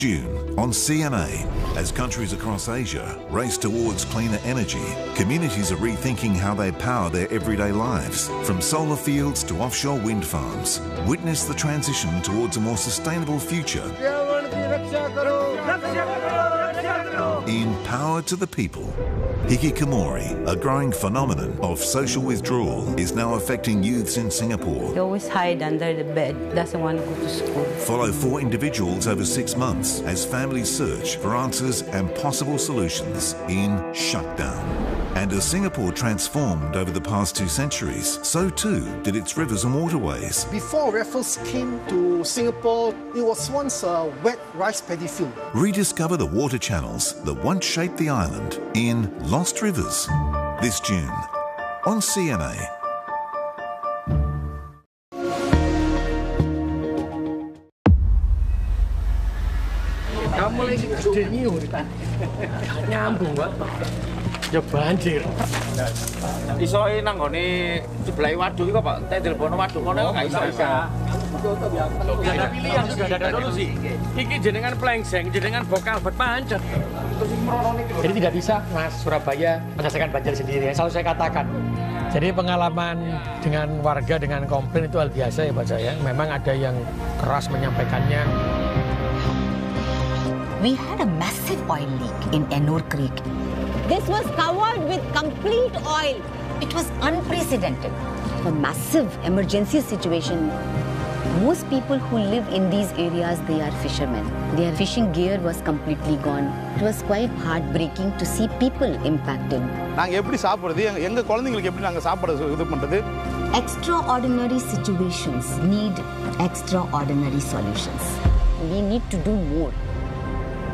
June on CNA. As countries across Asia race towards cleaner energy, communities are rethinking how they power their everyday lives. From solar fields to offshore wind farms, witness the transition towards a more sustainable future. In Power to the People, hikikomori, a growing phenomenon of social withdrawal, is now affecting youths in Singapore. They always hide under the bed, doesn't want to go to school. Follow 4 individuals over 6 months as families search for answers and possible solutions in Shutdown. And as Singapore transformed over the past 2 centuries, so too did its rivers and waterways. Before Raffles came to Singapore, it was once a wet rice paddy field. Rediscover the water channels that once shaped the island in Lost Rivers, this June on CNA. Kamu lagi gede nyur kan? Nyambung, Pak. Ya banjir. Iso nang ngene sebelah waduk iki kok, Pak. Tak telepon waduk kono kok gak iso. Sudah ada pilihan, sudah ada solusi. Iki jenengan plengseng, jenengan vokal buat pancet. Jadi tidak bisa Mas Surabaya menyelesaikan banjir sendiri. Yang selalu saya katakan. Jadi pengalaman dengan warga dengan komplain itu hal biasa ya buat saya. Memang ada yang keras menyampaikannya. We had a massive oil leak in Ennore Creek. This was covered with complete oil. It was unprecedented. A massive emergency situation. Most people who live in these areas, they are fishermen. Their fishing gear was completely gone. It was quite heartbreaking to see people impacted. Extraordinary situations need extraordinary solutions. We need to do more.